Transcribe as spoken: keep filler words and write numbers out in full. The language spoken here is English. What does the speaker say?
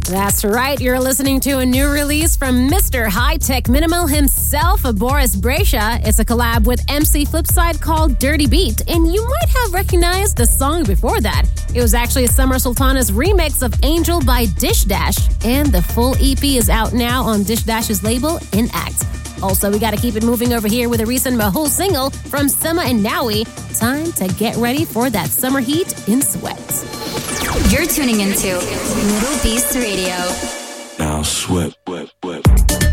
That's right. You're listening to a new release from Mister High-Tech Minimal himself, Boris Brejcha. It's a collab with M C Flipside called Dirty Beat, and you might have recognized the song before that. It was actually Summer Sultana's remix of Angel by Dish Dash, and the full E P is out now on Dish Dash's label, Inact. Also, we got to keep it moving over here with a recent Mahul single from Sema and Nawi. Time to get ready for that summer heat in Sweat. You're tuning into Middle Beast Radio. Now sweat, wet, wet.